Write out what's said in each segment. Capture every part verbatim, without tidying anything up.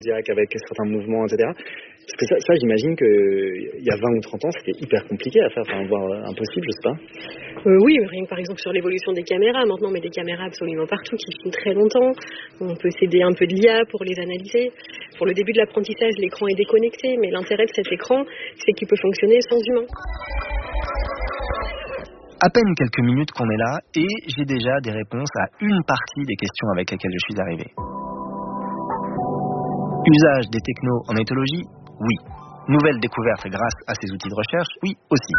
cardiaque avec certains mouvements, et cetera. Parce que ça, ça j'imagine qu'il y a vingt ou trente ans, c'était hyper compliqué à faire, enfin, voire impossible, je sais pas. Euh, oui, rien que par exemple sur l'évolution des caméras. Maintenant, mais des caméras absolument partout qui filment très longtemps. On peut s'aider un peu de l'I A pour les analyser. Pour le début de l'apprentissage, l'écran est déconnecté, mais l'intérêt de cet écran, c'est qu'il peut fonctionner sans humain. À peine quelques minutes qu'on est là et j'ai déjà des réponses à une partie des questions avec lesquelles je suis arrivé. Usage des technos en éthologie, oui. Nouvelles découvertes grâce à ces outils de recherche, oui aussi.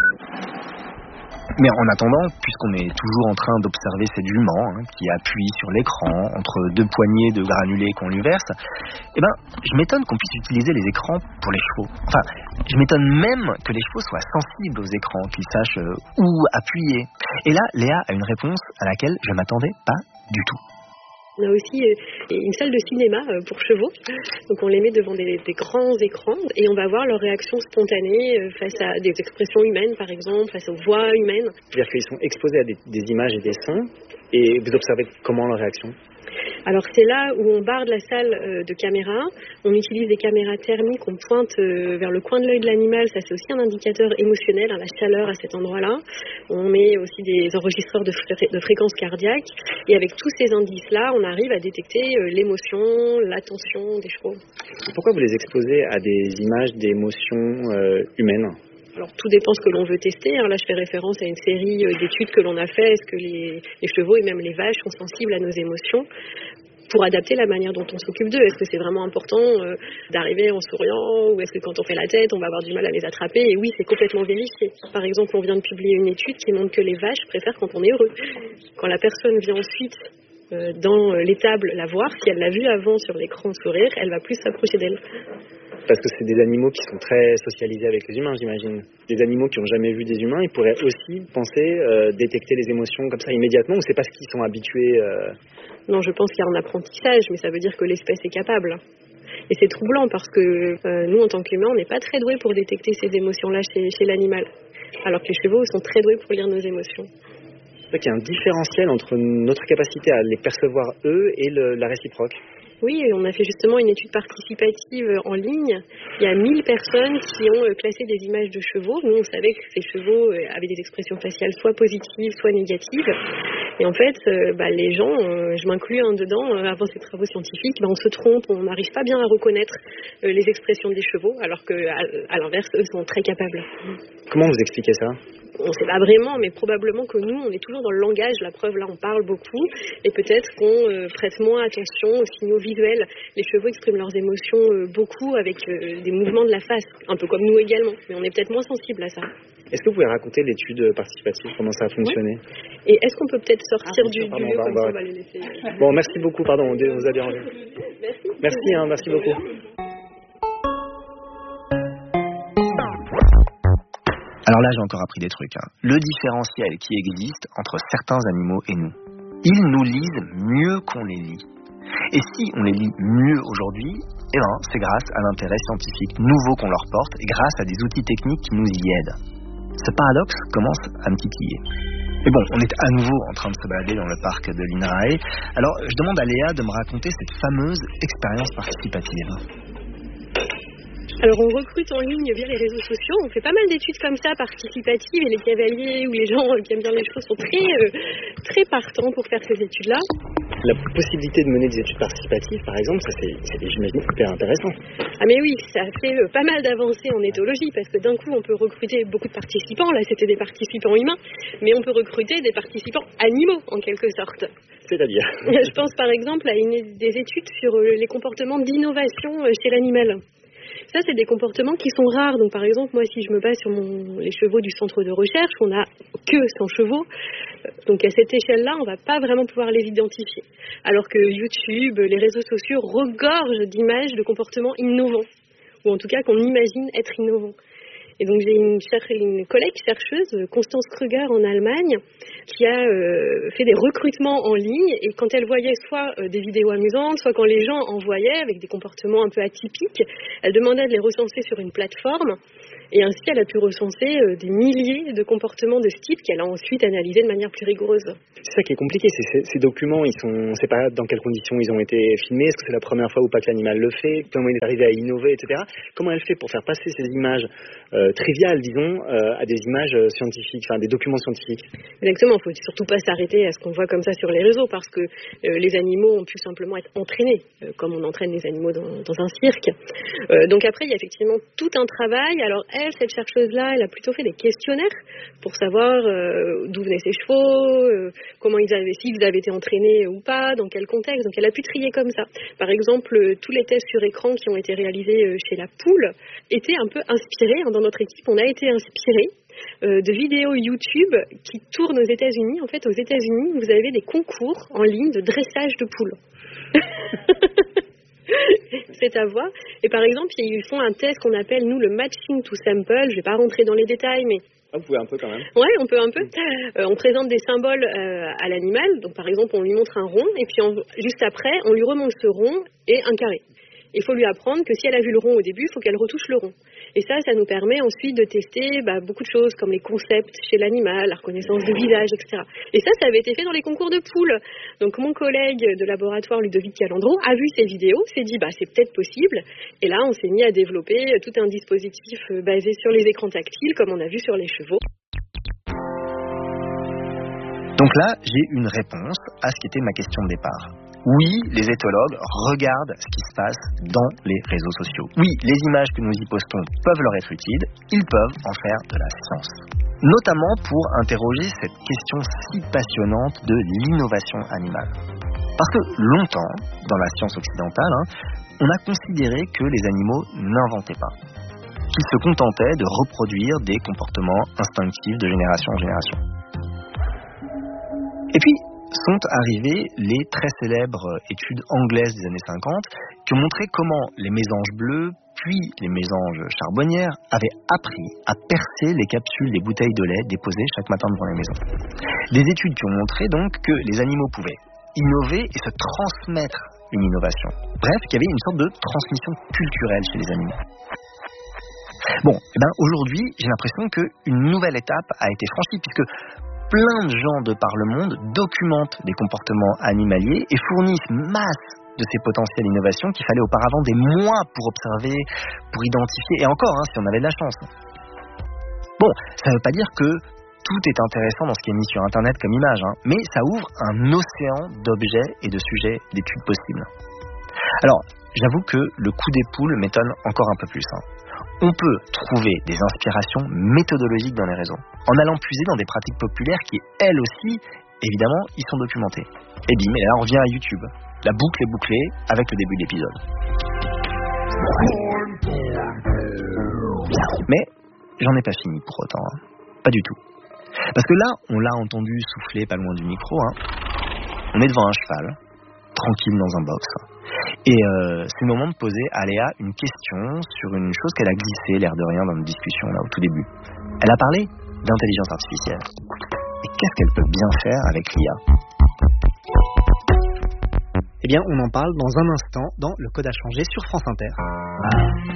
Mais en attendant, puisqu'on est toujours en train d'observer sédulement, hein, qui appuie sur l'écran entre deux poignées de granulés qu'on lui verse, eh ben, je m'étonne qu'on puisse utiliser les écrans pour les chevaux. Enfin, je m'étonne même que les chevaux soient sensibles aux écrans, qu'ils sachent où appuyer. Et là, Léa a une réponse à laquelle je m'attendais pas du tout. On a aussi une salle de cinéma pour chevaux, donc on les met devant des, des grands écrans et on va voir leurs réactions spontanées face à des expressions humaines par exemple, face aux voix humaines. C'est-à-dire qu'ils sont exposés à des, des images et des sons et vous observez comment leur réaction ? Alors c'est là où on barre de la salle de caméra, on utilise des caméras thermiques, on pointe vers le coin de l'œil de l'animal, ça c'est aussi un indicateur émotionnel, hein, la chaleur à cet endroit-là. On met aussi des enregistreurs de, fré- de fréquences cardiaques et avec tous ces indices-là, on arrive à détecter l'émotion, l'attention des chevaux. Pourquoi vous les exposez à des images d'émotions euh, humaines ? Alors tout dépend ce que l'on veut tester. Là, je fais référence à une série d'études que l'on a fait. Est-ce que les, les chevaux et même les vaches sont sensibles à nos émotions pour adapter la manière dont on s'occupe d'eux? Est-ce que c'est vraiment important euh, d'arriver en souriant ou est-ce que quand on fait la tête, on va avoir du mal à les attraper? Et oui, c'est complètement vérifié. Par exemple, on vient de publier une étude qui montre que les vaches préfèrent quand on est heureux. Quand la personne vient ensuite euh, dans l'étable la voir, si elle l'a vue avant sur l'écran sourire, elle va plus s'approcher d'elle. Parce que c'est des animaux qui sont très socialisés avec les humains, j'imagine. Des animaux qui n'ont jamais vu des humains, ils pourraient aussi penser euh, détecter les émotions comme ça immédiatement, ou c'est parce qu'ils sont habitués euh... Non, je pense qu'il y a un apprentissage, mais ça veut dire que l'espèce est capable. Et c'est troublant parce que euh, nous, en tant qu'humains, on n'est pas très doués pour détecter ces émotions-là chez, chez l'animal, alors que les chevaux sont très doués pour lire nos émotions. C'est vrai qu'il y a un différentiel entre notre capacité à les percevoir eux et le, la réciproque. Oui, on a fait justement une étude participative en ligne. Il y a mille personnes qui ont classé des images de chevaux. Nous, on savait que ces chevaux avaient des expressions faciales soit positives, soit négatives. Et en fait, bah, les gens, je m'inclus hein, dedans, avant ces travaux scientifiques, bah, on se trompe, on n'arrive pas bien à reconnaître les expressions des chevaux, alors qu'à à l'inverse, eux sont très capables. Comment vous expliquez ça ? On ne sait pas vraiment, mais probablement que nous, on est toujours dans le langage. La preuve, là, on parle beaucoup. Et peut-être qu'on euh, prête moins attention aux signaux visuels. Les chevaux expriment leurs émotions euh, beaucoup avec euh, des mouvements de la face, un peu comme nous également. Mais on est peut-être moins sensible à ça. Est-ce que vous pouvez raconter l'étude participative, comment ça a fonctionné ? Oui. Et est-ce qu'on peut peut-être sortir ah, du, pardon, du lieu, bah, comme bah, ça, on va les laisser. Bon, merci beaucoup, pardon, on vous a dérangé. Merci. Merci, hein, merci beaucoup. Alors là, j'ai encore appris des trucs. Hein. Le différentiel qui existe entre certains animaux et nous. Ils nous lisent mieux qu'on les lit. Et si on les lit mieux aujourd'hui, eh ben, c'est grâce à l'intérêt scientifique nouveau qu'on leur porte et grâce à des outils techniques qui nous y aident. Ce paradoxe commence à me titiller. Mais bon, on est à nouveau en train de se balader dans le parc de l'INRAE. Alors, je demande à Léa de me raconter cette fameuse expérience participative. Alors on recrute en ligne via les réseaux sociaux, on fait pas mal d'études comme ça, participatives, et les cavaliers ou les gens qui aiment bien les chevaux sont très, euh, très partants pour faire ces études-là. La possibilité de mener des études participatives, par exemple, ça c'est, c'est j'imagine, hyper intéressant. Ah mais oui, ça fait euh, pas mal d'avancées en éthologie, parce que d'un coup on peut recruter beaucoup de participants, là c'était des participants humains, mais on peut recruter des participants animaux en quelque sorte. C'est-à-dire ? Je pense par exemple à une, des études sur euh, les comportements d'innovation chez l'animal. Ça, c'est des comportements qui sont rares. Donc, par exemple, moi, si je me base sur mon, les chevaux du centre de recherche, on n'a que cent chevaux. Donc, à cette échelle-là, on ne va pas vraiment pouvoir les identifier. Alors que YouTube, les réseaux sociaux regorgent d'images de comportements innovants. Ou en tout cas, qu'on imagine être innovants. Et donc, j'ai une, une collègue chercheuse, Constance Kruger, en Allemagne, qui a euh, fait des recrutements en ligne. Et quand elle voyait soit euh, des vidéos amusantes, soit quand les gens envoyaient avec des comportements un peu atypiques, elle demandait de les recenser sur une plateforme. Et ainsi, elle a pu recenser euh, des milliers de comportements de ce type qu'elle a ensuite analysés de manière plus rigoureuse. C'est ça qui est compliqué, c'est, c'est, ces documents, ils sont, on ne sait pas dans quelles conditions ils ont été filmés, est-ce que c'est la première fois ou pas que l'animal le fait, comment il est arrivé à innover, et cetera. Comment elle fait pour faire passer ces images euh, triviales, disons, euh, à des images scientifiques, enfin des documents scientifiques? Exactement, il ne faut surtout pas s'arrêter à ce qu'on voit comme ça sur les réseaux, parce que euh, les animaux ont pu simplement être entraînés, euh, comme on entraîne les animaux dans, dans un cirque. Euh, donc après, il y a effectivement tout un travail. Alors elle, cette chercheuse-là, elle a plutôt fait des questionnaires pour savoir euh, d'où venaient ses chevaux, euh, comment ils avaient, s'ils avaient été entraînés ou pas, dans quel contexte. Donc elle a pu trier comme ça. Par exemple, euh, tous les tests sur écran qui ont été réalisés euh, chez la poule étaient un peu inspirés. Hein, dans notre équipe, on a été inspirés euh, de vidéos YouTube qui tournent aux États-Unis. En fait, aux États-Unis, vous avez des concours en ligne de dressage de poules. C'est à voir. Et par exemple, ils font un test qu'on appelle, nous, le matching to sample. Je ne vais pas rentrer dans les détails, mais... Ah, vous pouvez un peu quand même. Oui, on peut un peu. Euh, on présente des symboles euh, à l'animal. Donc, par exemple, on lui montre un rond, et puis on, juste après, on lui remonte ce rond et un carré. Il faut lui apprendre que si elle a vu le rond au début, il faut qu'elle retouche le rond. Et ça, ça nous permet ensuite de tester bah, beaucoup de choses, comme les concepts chez l'animal, la reconnaissance de visage, et cetera. Et ça, ça avait été fait dans les concours de poules. Donc mon collègue de laboratoire, Ludovic Calandro, a vu ces vidéos, s'est dit, bah, c'est peut-être possible. Et là, on s'est mis à développer tout un dispositif basé sur les écrans tactiles, comme on a vu sur les chevaux. Donc là, j'ai une réponse à ce qui était ma question de départ. Oui, les éthologues regardent ce qui se passe dans les réseaux sociaux. Oui, les images que nous y postons peuvent leur être utiles, ils peuvent en faire de la science. Notamment pour interroger cette question si passionnante de l'innovation animale. Parce que longtemps, dans la science occidentale, hein, on a considéré que les animaux n'inventaient pas, qu'ils se contentaient de reproduire des comportements instinctifs de génération en génération. Et puis, sont arrivées les très célèbres études anglaises des années cinquante qui ont montré comment les mésanges bleus, puis les mésanges charbonnières avaient appris à percer les capsules des bouteilles de lait déposées chaque matin devant les maisons. Des études qui ont montré donc que les animaux pouvaient innover et se transmettre une innovation. Bref, qu'il y avait une sorte de transmission culturelle chez les animaux. Bon, eh ben aujourd'hui, j'ai l'impression qu'une nouvelle étape a été franchie, puisque plein de gens de par le monde documentent des comportements animaliers et fournissent masse de ces potentielles innovations qu'il fallait auparavant des mois pour observer, pour identifier, et encore, hein, si on avait de la chance. Bon, ça ne veut pas dire que tout est intéressant dans ce qui est mis sur Internet comme image, hein, mais ça ouvre un océan d'objets et de sujets d'études possibles. Alors, j'avoue que le coup des poules m'étonne encore un peu plus. Hein. On peut trouver des inspirations méthodologiques dans les réseaux, en allant puiser dans des pratiques populaires qui, elles aussi, évidemment, y sont documentées. Et bim, et là on revient à YouTube. La boucle est bouclée avec le début de l'épisode. Mais j'en ai pas fini pour autant, hein. Pas du tout. Parce que là, on l'a entendu souffler pas loin du micro, hein. On est devant un cheval, tranquille dans un box. Et euh, c'est le moment de poser à Léa une question sur une chose qu'elle a glissée, l'air de rien, dans notre discussion là au tout début. Elle a parlé d'intelligence artificielle. Et qu'est-ce qu'elle peut bien faire avec l'I A ? Eh bien, on en parle dans un instant dans Le Code à changer sur France Inter.